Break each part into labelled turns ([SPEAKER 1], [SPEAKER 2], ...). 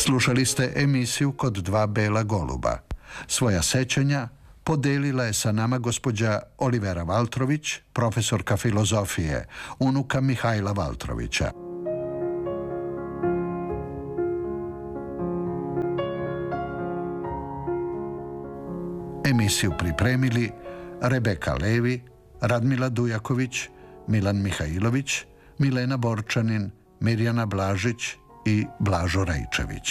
[SPEAKER 1] Slušali ste emisiju Kod dva bela goluba. Svoja sećanja podelila je sa nama gospođa Olivera Valtrović, profesorka filozofije, unuka Mihajla Valtrovića. Emisiju pripremili Rebeka Levi, Radmila Dujaković, Milan Mihajlović, Milena Borčanin, Mirjana Blažić i Blažo Rajčević.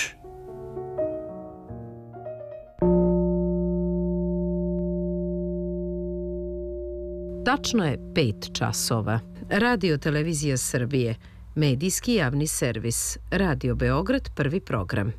[SPEAKER 2] Tačno je 5 časova. Radio Televizija Srbije, medijski javni servis, Radio Beograd, prvi program.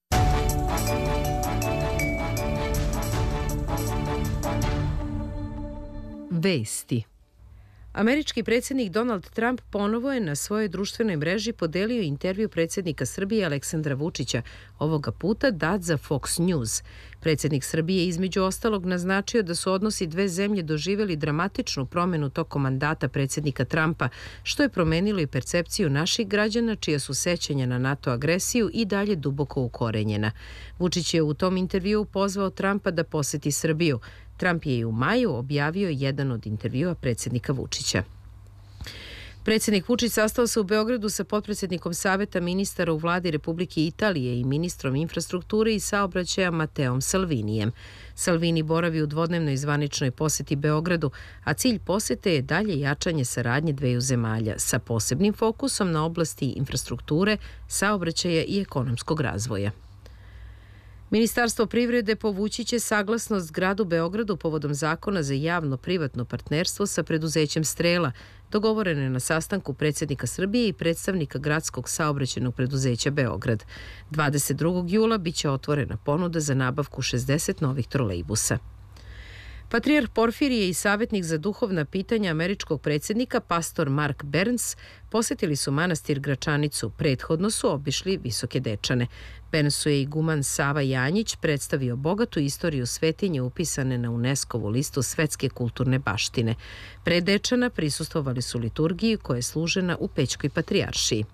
[SPEAKER 2] Vesti. Američki predsjednik Donald Trump ponovo je na svojoj društvenoj mreži podelio intervju predsjednika Srbije Aleksandra Vučića, ovoga puta dat za Fox News. Predsjednik Srbije između ostalog naznačio da su odnosi dve zemlje doživjeli dramatičnu promjenu tokom mandata predsjednika Trumpa, što je promenilo i percepciju naših građana, čija su sećanja na NATO agresiju i dalje duboko ukorenjena. Vučić je u tom intervjuu pozvao Trumpa da poseti Srbiju. Trump je i u maju objavio jedan od intervjua predsjednika Vučića. Predsjednik Vučić sastao se u Beogradu sa potpredsjednikom Saveta ministara u vladi Republike Italije i ministrom infrastrukture i saobraćaja Mateom Salvinijem. Salvini boravi u dvodnevnoj zvaničnoj poseti Beogradu, a cilj posete je dalje jačanje saradnje dveju zemalja sa posebnim fokusom na oblasti infrastrukture, saobraćaja i ekonomskog razvoja. Ministarstvo privrede povući će saglasnost gradu Beogradu povodom zakona za javno-privatno partnerstvo sa preduzećem Strela, dogovoreno je na sastanku predsjednika Srbije i predstavnika gradskog saobraćajnog preduzeća Beograd. 22. jula biće otvorena ponuda za nabavku 60 novih trolejbusa. Patrijarh Porfirije i savjetnik za duhovna pitanja američkog predsjednika, pastor Mark Burns, posjetili su manastir Gračanicu, prethodno su obišli Visoke Dečane. Burnsu je iguman Sava Janjić predstavio bogatu istoriju svetinje upisane na UNESCO-vu listu svetske kulturne baštine. Pre Dečana prisustvovali su liturgiji koja je služena u Pećkoj patrijaršiji.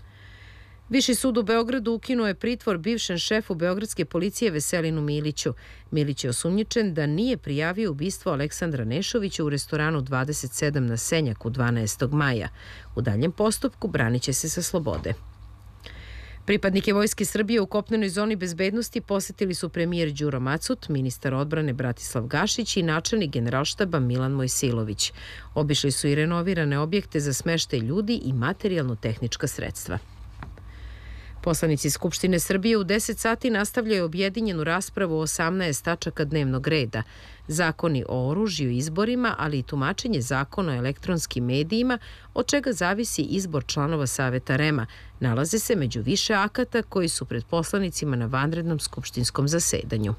[SPEAKER 2] Viši sud u Beogradu ukinuo je pritvor bivšem šefu beogradske policije Veselinu Miliću. Milić je osumnjičen da nije prijavio ubistvo Aleksandra Nešovića u restoranu 27 na Senjaku 12. maja. U daljem postupku branit će se sa slobode. Pripadnike Vojske Srbije u kopnenoj zoni bezbednosti posjetili su premijer Đuro Macut, ministar odbrane Bratislav Gašić i načelnik Generalštaba Milan Mojsilović. Obišli su i renovirane objekte za smeštaj ljudi i materijalno-tehnička sredstva. Poslanici Skupštine Srbije u 10 sati nastavljaju objedinjenu raspravu o 18 tačaka dnevnog reda. Zakoni o oružju i izborima, ali i tumačenje zakona o elektronskim medijima, od čega zavisi izbor članova Saveta REM-a, nalaze se među više akata koji su pred poslanicima na vanrednom skupštinskom zasedanju.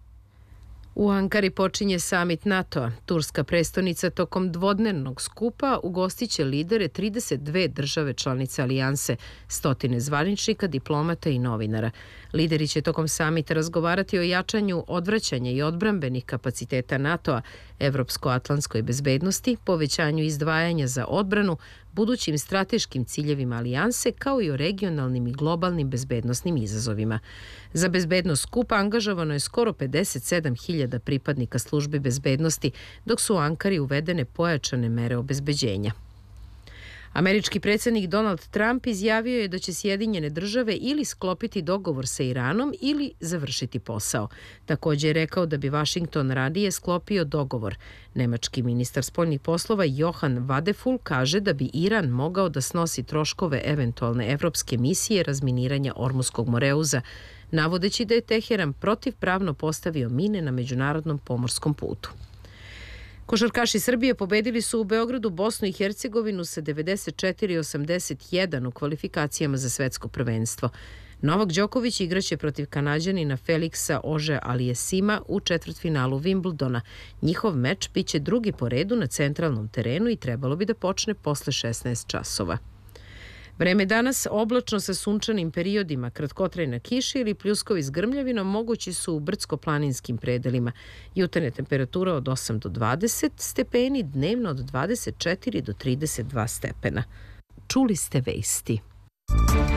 [SPEAKER 2] U Ankari počinje samit NATO-a. Turska prestonica tokom dvodnevnog skupa ugostiće lidere 32 države članice alijanse, stotine zvaničnika, diplomata i novinara. Lideri će tokom samita razgovarati o jačanju odvraćanja i odbrambenih kapaciteta NATO-a, evropsko-atlantskoj bezbednosti, povećanju izdvajanja za odbranu, budućim strateškim ciljevima alijanse, kao i o regionalnim i globalnim bezbednosnim izazovima. Za bezbednost skupa angažovano je skoro 57.000 pripadnika službi bezbednosti, dok su u Ankari uvedene pojačane mere obezbeđenja. Američki predsjednik Donald Trump izjavio je da će Sjedinjene države ili sklopiti dogovor sa Iranom ili završiti posao. Također je rekao da bi Washington radije sklopio dogovor. Nemački ministar spoljnih poslova Johan Vadeful kaže da bi Iran mogao da snosi troškove eventualne evropske misije razminiranja Ormuskog moreuza, navodeći da je Teheran protivpravno postavio mine na međunarodnom pomorskom putu. Košarkaši Srbije pobedili su u Beogradu Bosnu i Hercegovinu sa 94-81 u kvalifikacijama za svetsko prvenstvo. Novak Đoković igraće protiv Kanađanina Feliksa Ože Alijesima u četvrtfinalu Wimbledona. Njihov meč biće drugi po redu na centralnom terenu i trebalo bi da počne posle 16 časova. Vreme danas oblačno sa sunčanim periodima, kratkotrajna kiša ili pljuskovi s grmljavinom mogući su u brdsko-planinskim predelima. Jutarnja temperatura od 8 do 20 stepeni, dnevno od 24 do 32 stepena. Čuli ste vesti.